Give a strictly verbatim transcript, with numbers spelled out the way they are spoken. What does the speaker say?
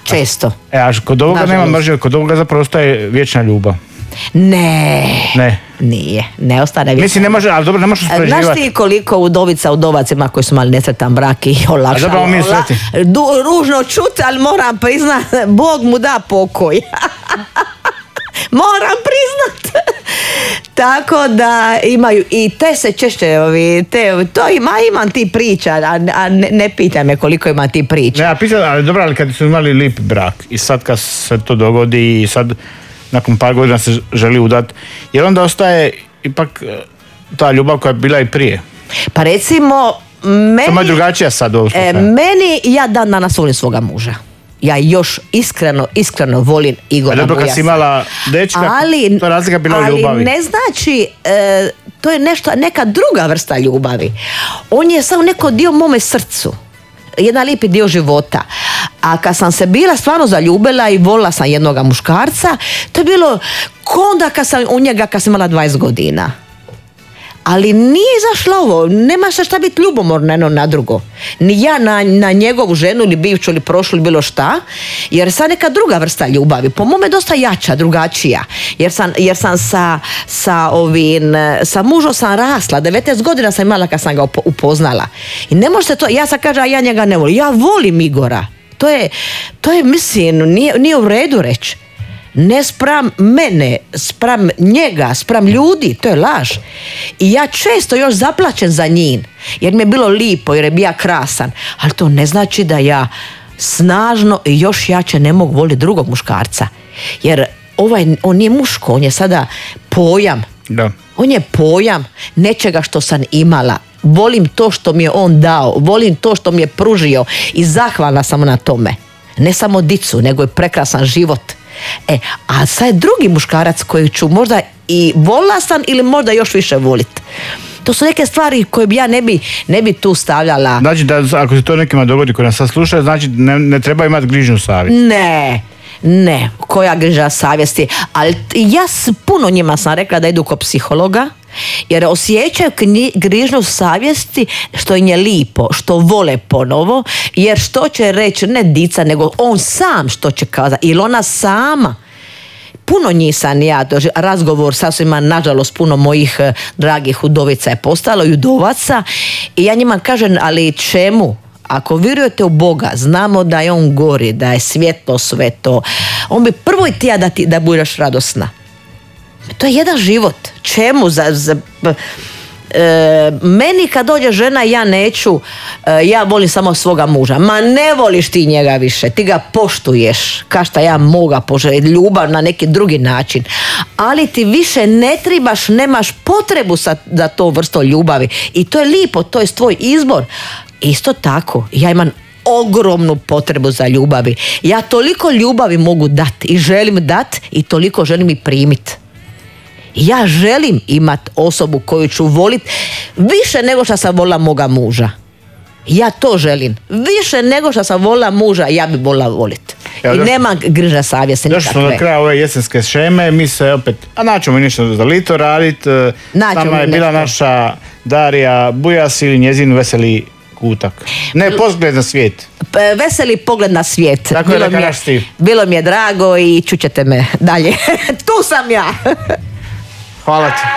Često. E, a kod ovoga Nažalost. nema mržnje, kod ovoga zapravo ostaje vječna ljubav. Ne. Ne. Nije. Ne ostane vječna. Mislim, ne može, ali dobro, ne možeš uspoređivati. Znaš ti koliko udovica udovacima koji su imali nesretan brak i olakšalo. A zapravo mi je sretni. Du- ružno čuti, ali moram priznat, Bog mu da pokoj. Moram priznat. Tako da imaju i te se češće ovi, te, to ima, imam ti priča, a, a ne, ne pitaj me koliko ima ti priča. Ne, ja pitam, ali dobro, ali kad su imali lip brak i sad kad se to dogodi i sad nakon par godina se želi udati, jer onda ostaje ipak e, ta ljubav koja je bila i prije. Pa recimo, meni... Samo je drugačija sad u ovom E, slučaju. meni, ja dan danas volim svoga muža. Ja još iskreno, iskreno volim Igora A dobro, kad Bujasa. si imala dečka, ali, to je razlika bila u ljubavi. Ali ne znači, e, to je nešto, neka druga vrsta ljubavi. On je samo neko dio mome srcu. Jedan lijepi dio života. A kad sam se bila stvarno zaljubila i volila sam jednoga muškarca, to je bilo ko onda kad sam u njega kad sam imala dvadeset godina. Ali nije izašlo ovo, nema se šta biti ljubomorno jedno na drugo. Ni ja na, na njegovu ženu ili bivšu ili prošlu ili bilo šta, jer sad neka druga vrsta ljubavi, po mome dosta jača, drugačija. Jer sam, jer sam sa, sa ovim, sa mužom sam rasla, devetnaest godina sam imala kad sam ga upo- upoznala. I ne možete to, ja sad kažem, a ja njega ne volim. Ja volim Igora. To je, to je mislim, nije, nije u redu reći. Ne spram mene, spram njega, spram ljudi, to je laž. I ja često još zaplačem za njim, jer mi je bilo lipo, jer je bio krasan. Ali to ne znači da ja snažno i još jače ne mogu voliti drugog muškarca. Jer ovaj, on nije muško, on je sada pojam. Da. On je pojam nečega što sam imala. Volim to što mi je on dao, volim to što mi je pružio i zahvalna sam na tome. Ne samo dicu, nego je prekrasan život. E, a sad je drugi muškarac koji ću možda i volila sam ili možda još više volit. To su neke stvari koje bi ja ne bi, ne bi tu stavljala. Znači da ako se to nekima dogodi koji nas sad slušaju, znači ne, ne treba imati grižnju savjest. Ne, ne, koja griža savjesti. Ali ja s puno njima sam rekla da idu kod psihologa, jer osjećaju knji, grižnju savjesti što im je lipo, što vole ponovo, jer što će reći ne dica, nego on sam što će kazati, ili ona sama. Puno njih sam ja, doži- razgovor sasvim ima, nažalost, puno mojih eh, dragih udovica je postalo i udovaca i ja njima kažem, ali čemu? Ako vjerujete u Boga, znamo da je on gori, da je svjetlo sve to, on bi prvo i tija da, ti, da budeš radosna. To je jedan život. Čemu? Za, za, e, meni kad dođe žena, ja neću, e, ja volim samo svoga muža. Ma ne voliš ti njega više, ti ga poštuješ, ka šta ja moga poželjeti, ljubav na neki drugi način. Ali ti više ne trebaš, nemaš potrebu sa, za to vrsto ljubavi. I to je lipo, to je tvoj izbor. Isto tako, ja imam ogromnu potrebu za ljubavi. Ja toliko ljubavi mogu dati i želim dati i toliko želim i primiti. Ja želim imat osobu koju ću volit više nego što sam volila moga muža. Ja to želim. Više nego što sam volila muža, ja bi volila volit. Evo, I došli- nema griža savjesti Došli smo do nikakve. kraja ove jesenske šeme, mi se opet, a naćemo i nešto za lito radit. E, Naćemo Nama je bila nešto. naša Darija Bujas ili njezin veseli kutak. Ne, pogled na svijet. P- Veseli pogled na svijet. Tako je Bilo rekao mi naš Steve. bilo mi je drago i čućete me dalje. Tu sam ja. Hvala ti.